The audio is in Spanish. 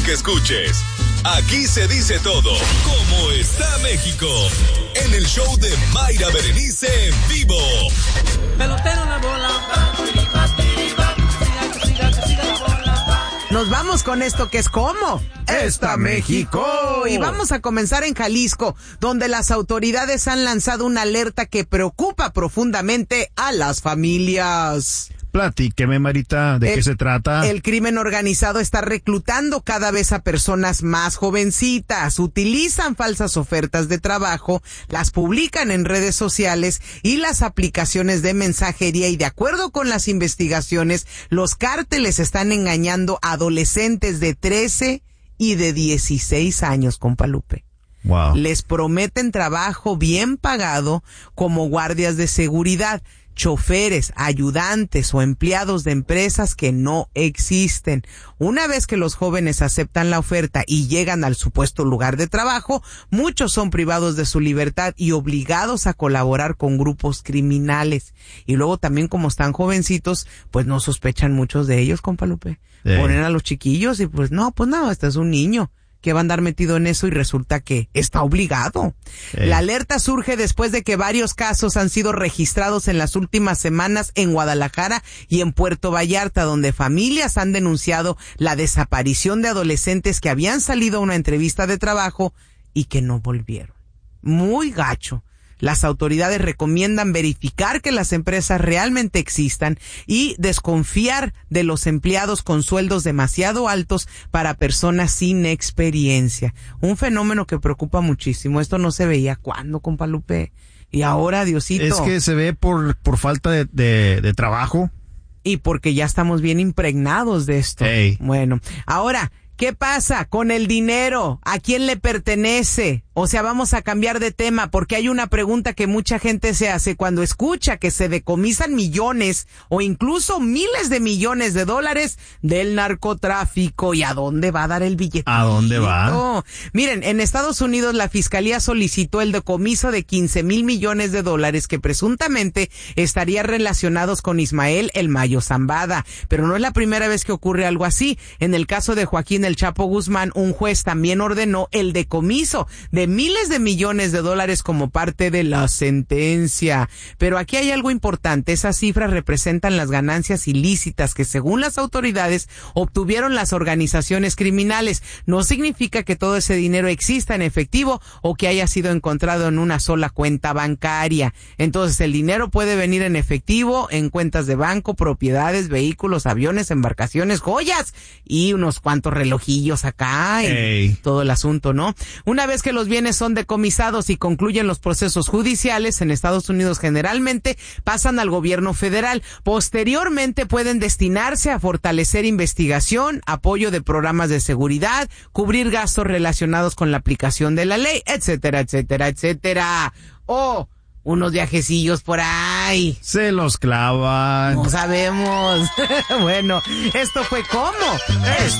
que escuches. Aquí se dice todo. ¿Cómo está México? En el show de Mayra Berenice en vivo. Pelotero en la bola. Nos vamos con esto que es ¿cómo? ¡Está México! Y vamos a comenzar en Jalisco, donde las autoridades han lanzado una alerta que preocupa profundamente a las familias. Platíqueme, Marita, ¿de qué se trata? El crimen organizado está reclutando cada vez a personas más jovencitas, utilizan falsas ofertas de trabajo, las publican en redes sociales y las aplicaciones de mensajería, y de acuerdo con las investigaciones, los cárteles están engañando a adolescentes de 13 y de 16 años, compa Lupe. Wow. Les prometen trabajo bien pagado como guardias de seguridad, choferes, ayudantes o empleados de empresas que no existen. Una vez que los jóvenes aceptan la oferta y llegan al supuesto lugar de trabajo, muchos son privados de su libertad y obligados a colaborar con grupos criminales. Y luego también, como están jovencitos, pues no sospechan muchos de ellos, compa Lupe. Ponen a los chiquillos y pues no, este es un niño que va a andar metido en eso y resulta que está obligado. La alerta surge después de que varios casos han sido registrados en las últimas semanas en Guadalajara y en Puerto Vallarta, donde familias han denunciado la desaparición de adolescentes que habían salido a una entrevista de trabajo y que no volvieron. Muy gacho. Las autoridades recomiendan verificar que las empresas realmente existan y desconfiar de los empleados con sueldos demasiado altos para personas sin experiencia. Un fenómeno que preocupa muchísimo. Esto no se veía cuando, compa Lupe. Y ahora, Diosito. Es que se ve por falta de trabajo. Y porque ya estamos bien impregnados de esto. Bueno, ahora, ¿qué pasa con el dinero? ¿A quién le pertenece? O sea, vamos a cambiar de tema porque hay una pregunta que mucha gente se hace cuando escucha que se decomisan millones o incluso miles de millones de dólares del narcotráfico. ¿Y a dónde va a dar el billete? ¿A dónde va? Miren, en Estados Unidos la fiscalía solicitó el decomiso de 15,000 millones de dólares que presuntamente estarían relacionados con Ismael El Mayo Zambada. Pero no es la primera vez que ocurre algo así. En el caso de Joaquín El Chapo Guzmán, un juez también ordenó el decomiso de miles de millones de dólares como parte de la sentencia. Pero aquí hay algo importante. Esas cifras representan las ganancias ilícitas que, según las autoridades, obtuvieron las organizaciones criminales. No significa que todo ese dinero exista en efectivo o que haya sido encontrado en una sola cuenta bancaria. Entonces, el dinero puede venir en efectivo, en cuentas de banco, propiedades, vehículos, aviones, embarcaciones, joyas y unos cuantos relojillos acá y todo el asunto, ¿no? Una vez que los bienes son decomisados y concluyen los procesos judiciales en Estados Unidos, generalmente pasan al gobierno federal. Posteriormente pueden destinarse a fortalecer investigación, apoyo de programas de seguridad, cubrir gastos relacionados con la aplicación de la ley, etcétera, etcétera, etcétera. Unos viajecillos por ahí. Se los clavan. No sabemos. Bueno, esto fue ¿cómo?